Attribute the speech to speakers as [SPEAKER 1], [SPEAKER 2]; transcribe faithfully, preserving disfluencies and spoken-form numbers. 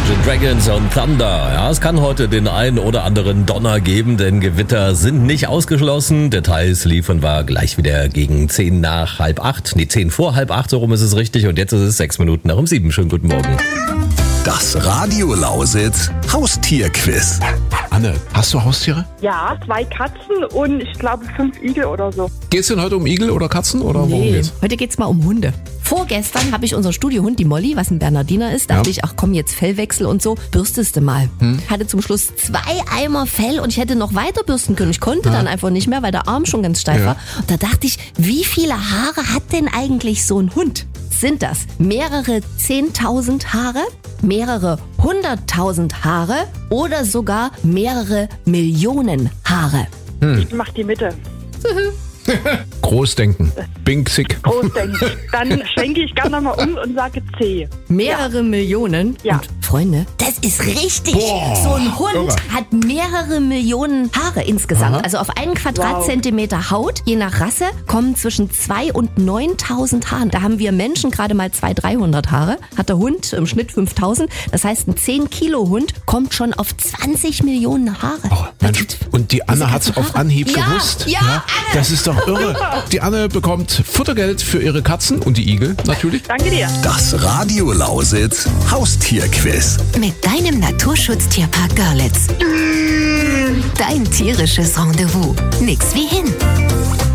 [SPEAKER 1] Imagine Dragons und Thunder. Ja, es kann heute den einen oder anderen Donner geben, denn Gewitter sind nicht ausgeschlossen. Details liefern wir gleich wieder gegen zehn nach halb acht. Nee, zehn vor halb acht, so rum ist es richtig. Und jetzt ist es sechs Minuten nach um sieben. Schönen guten Morgen.
[SPEAKER 2] Das Radio Lausitz Haustierquiz.
[SPEAKER 3] Anne, hast du Haustiere?
[SPEAKER 4] Ja, zwei Katzen und ich glaube fünf Igel oder so.
[SPEAKER 3] Geht's denn heute um Igel oder Katzen oder worum
[SPEAKER 5] Nee,
[SPEAKER 3] geht's?
[SPEAKER 5] heute geht's mal um Hunde. Vorgestern habe ich unseren Studiohund, die Molly, was ein Bernardiner ist, dachte
[SPEAKER 3] Ja.
[SPEAKER 5] ich, ach komm, jetzt Fellwechsel und so, bürstest du mal.
[SPEAKER 3] Hm.
[SPEAKER 5] Hatte zum Schluss zwei Eimer Fell und ich hätte noch weiter bürsten können. Ich konnte dann einfach nicht mehr, weil der Arm schon ganz steif
[SPEAKER 3] Ja.
[SPEAKER 5] war. Und da dachte ich, wie viele Haare hat denn eigentlich so ein Hund? Sind das mehrere zehntausend Haare, mehrere hunderttausend Haare oder sogar mehrere Millionen Haare?
[SPEAKER 4] Ich mach die Mitte.
[SPEAKER 3] Großdenken. Bingsig.
[SPEAKER 4] Großdenken. Dann schwenke ich gerne nochmal um und sage C.
[SPEAKER 5] Mehrere Millionen?
[SPEAKER 4] Ja.
[SPEAKER 5] Und Freunde, das ist richtig.
[SPEAKER 3] Boah,
[SPEAKER 5] so ein Hund
[SPEAKER 3] irre.
[SPEAKER 5] hat mehrere Millionen Haare insgesamt.
[SPEAKER 3] Aha.
[SPEAKER 5] Also auf einen Quadratzentimeter Haut, je nach Rasse, kommen zwischen zwei und neuntausend Haaren. Da haben wir Menschen gerade mal zweihundert, dreihundert Haare. Hat der Hund im Schnitt fünftausend. Das heißt, ein zehn Kilo Hund kommt schon auf zwanzig Millionen Haare.
[SPEAKER 3] Oh, Mensch. Und die Anne
[SPEAKER 5] Diese
[SPEAKER 3] hat's
[SPEAKER 5] ganzen
[SPEAKER 3] auf
[SPEAKER 5] Haare.
[SPEAKER 3] Anhieb
[SPEAKER 5] Ja,
[SPEAKER 3] gewusst.
[SPEAKER 5] ja, Anne.
[SPEAKER 3] Das ist doch irre. Die Anne bekommt Futtergeld für ihre Katzen und die Igel natürlich.
[SPEAKER 4] Danke dir.
[SPEAKER 2] Das Radio Lausitz Haustierquiz.
[SPEAKER 6] Mit deinem Naturschutztierpark Görlitz. Dein tierisches Rendezvous. Nix wie hin.